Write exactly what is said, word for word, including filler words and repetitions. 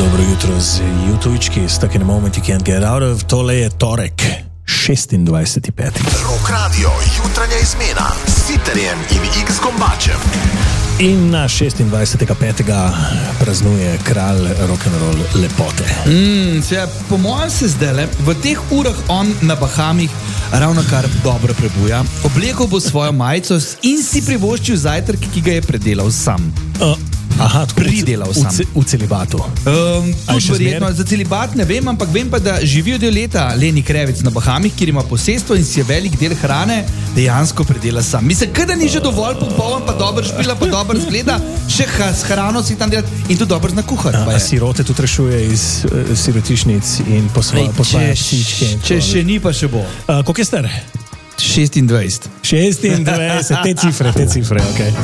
Dobro jutro z jutujčki, stuck in a moment you can't get out of. Tole je torek, šestindvajseti peti. Rock Radio, jutranja izmena s Sitarjem in X Gombačem. In na šestindvajsetega petega praznuje kralj rock'n'roll lepote. Mm, se, po mojem se zdele, v teh urah on na Bahamih ravno kar dobro prebuja. Oblekel bo svojo majico in si privoščil zajtrk, ki ga je predelal sam. Uh. Aha, tako pridelal v, sam. v, v celibatu. Um, tudi verjetno, za celibat ne vem, ampak vem pa, da živijo del leta Leni Krevec na Bahamih, kjer ima posestvo in si je velik del hrane dejansko predela sam. Mislim, kada ni že dovolj popoln, pa dobro špila, pa dobro zgleda, še ha, s hrano si tam delati in tudi dobro zna kuhati. A, a sirote tudi rešuje iz uh, sirotišnic in posvaja psičke. Če še ni, pa še bo. Uh, koliko je star? šestindvajset. šestindvajset, te cifre, te cifre, okej. Okay.